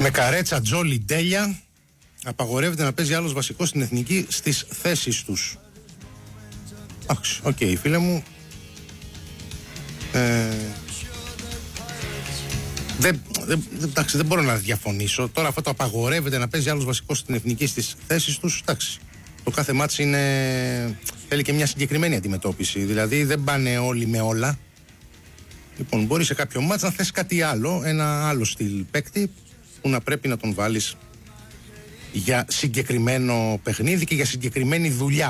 Με καρέτσα, τζόλι, τέλεια. Απαγορεύεται να παίζει άλλος βασικός στην εθνική στις θέσεις τους. Οκ, φίλε μου. Δεν μπορώ να διαφωνήσω. Τώρα αυτό το απαγορεύεται να παίζει άλλος βασικός στην εθνική στις θέσεις τους. Εντάξει. Το κάθε μάτς θέλει και μια συγκεκριμένη αντιμετώπιση. Δηλαδή δεν πάνε όλοι με όλα. Λοιπόν, μπορεί σε κάποιο μάτς να θες κάτι άλλο, ένα άλλο στυλ παίκτη που να πρέπει να τον βάλεις για συγκεκριμένο παιχνίδι και για συγκεκριμένη δουλειά.